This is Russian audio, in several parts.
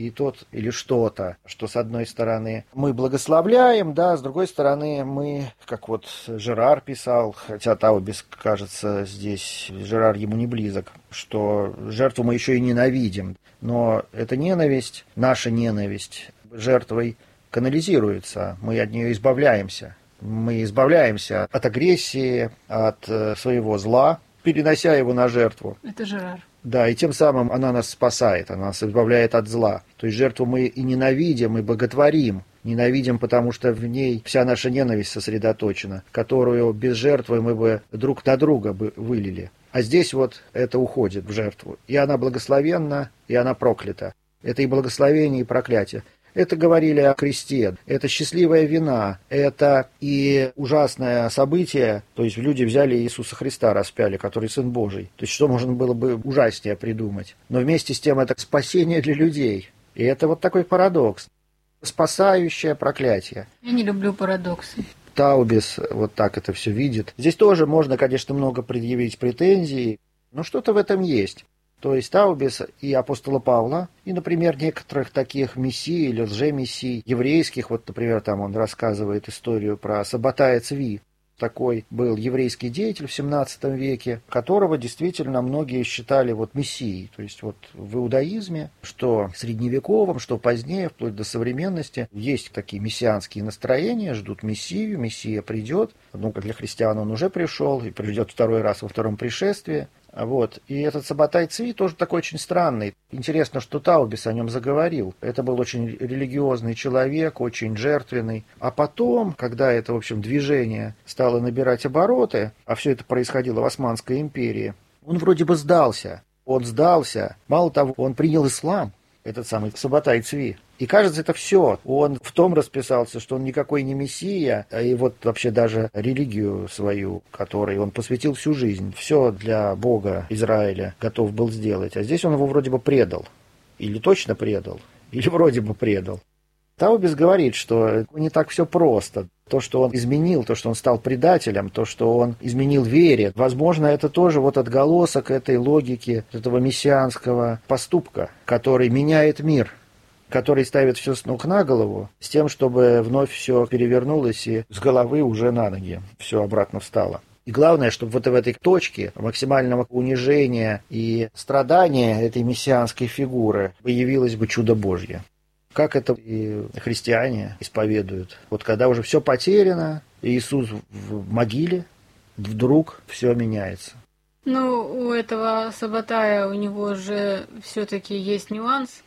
и тот или что-то, что с одной стороны мы благословляем, да, с другой стороны мы, как вот Жерар писал, хотя Таубис, кажется, здесь Жерар ему не близок, что жертву мы еще и ненавидим, но эта ненависть, наша ненависть жертвой канализируется, мы от нее избавляемся. Мы избавляемся от агрессии, от своего зла, перенося его на жертву. Это Жерар. Да, и тем самым она нас спасает, она нас избавляет от зла. То есть жертву мы и ненавидим, и боготворим. Ненавидим, потому что в ней вся наша ненависть сосредоточена, которую без жертвы мы бы друг на друга бы вылили. А здесь вот это уходит в жертву. И она благословенна, и она проклята. Это и благословение, и проклятие. Это говорили о кресте, это счастливая вина, это и ужасное событие, то есть люди взяли Иисуса Христа, распяли, который Сын Божий. То есть что можно было бы ужаснее придумать. Но вместе с тем это спасение для людей. И это вот такой парадокс. Спасающее проклятие. Я не люблю парадоксы. Таубис вот так это все видит. Здесь тоже можно, конечно, много предъявить претензий, но что-то в этом есть. То есть Таубис и апостола Павла, и, например, некоторых таких мессий или лжемессий еврейских, вот, например, там он рассказывает историю про Саббатая Цви. Такой был еврейский деятель в XVII веке, которого действительно многие считали вот мессией. То есть вот в иудаизме, что средневековом, что позднее, вплоть до современности, есть такие мессианские настроения, ждут мессию, мессия придет. Ну, для христиан он уже пришел и придет второй раз во втором пришествии. Вот. И этот Саббатай Цви тоже такой очень странный. Интересно, что Таубис о нем заговорил. Это был очень религиозный человек, очень жертвенный. А потом, когда это, в общем, движение стало набирать обороты, а все это происходило в Османской империи, он вроде бы сдался. Он сдался. Мало того, он принял ислам, этот самый Саббатай Цви. И кажется, это все. Он в том расписался, что он никакой не мессия, и вот вообще даже религию свою, которой он посвятил всю жизнь, все для Бога Израиля готов был сделать. А здесь он его вроде бы предал. Или точно предал, или вроде бы предал. Таубис говорит, что не так все просто. То, что он изменил, то, что он стал предателем, то, что он изменил вере, возможно, это тоже вот отголосок этой логики, этого мессианского поступка, который меняет мир, который ставит все с ног на голову, с тем, чтобы вновь все перевернулось и с головы уже на ноги все обратно встало. И главное, чтобы вот в этой точке максимального унижения и страдания этой мессианской фигуры появилось бы чудо Божье. Как это и христиане исповедуют. Вот когда уже все потеряно, Иисус в могиле, вдруг все меняется. Ну, у этого Саббатая, у него же все-таки есть нюанс.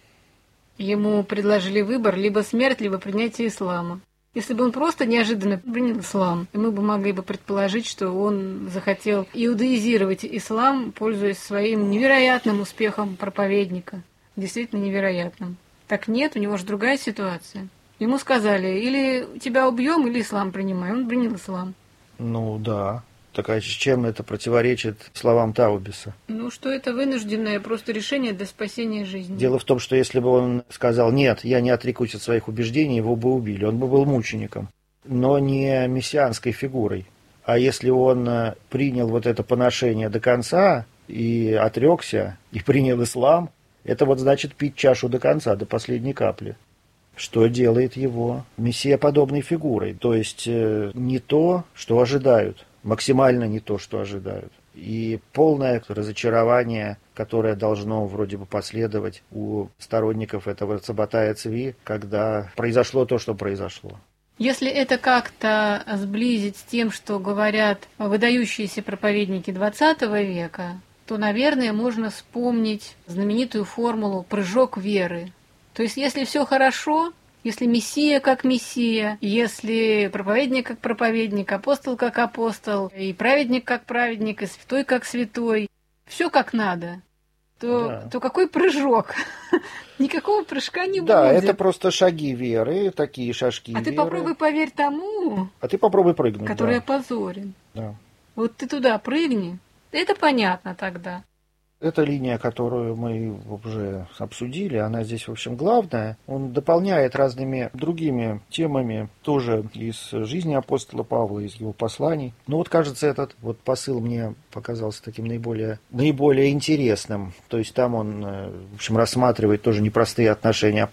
Ему предложили выбор: либо смерть, либо принятие ислама. Если бы он просто неожиданно принял ислам, мы бы могли бы предположить, что он захотел иудаизировать ислам, пользуясь своим невероятным успехом проповедника. Действительно невероятным. Так нет, у него же другая ситуация. Ему сказали: или тебя убьем, или ислам принимай. Он принял ислам. Ну да. Так а чем это противоречит словам Таубиса? Ну, что это вынужденное просто решение для спасения жизни. Дело в том, что если бы он сказал: нет, я не отрекусь от своих убеждений, его бы убили. Он бы был мучеником, но не мессианской фигурой. А если он принял вот это поношение до конца и отрекся, и принял ислам, это вот значит пить чашу до конца, до последней капли. Что делает его мессиеподобной фигурой. То есть не то, что ожидают. Максимально не то, что ожидают. И полное разочарование, которое должно вроде бы последовать у сторонников этого Саббатая Цви, когда произошло то, что произошло. Если это как-то сблизить с тем, что говорят выдающиеся проповедники XX века, то, наверное, можно вспомнить знаменитую формулу «прыжок веры». То есть, если все хорошо, если мессия как мессия, если проповедник как проповедник, апостол как апостол, и праведник как праведник, и святой как святой, все как надо, то какой прыжок? Никакого прыжка не будет. Да, это просто шаги веры, такие шажки веры. А ты попробуй поверь тому, а ты попробуй прыгнуть, который опозорен. Да. Вот ты туда прыгни, это понятно тогда. Эта линия, которую мы уже обсудили, она здесь, в общем, главная. Он дополняет разными другими темами, тоже из жизни апостола Павла, из его посланий. Но вот, кажется, этот вот посыл мне показался таким наиболее интересным. То есть там он, в общем, рассматривает тоже непростые отношения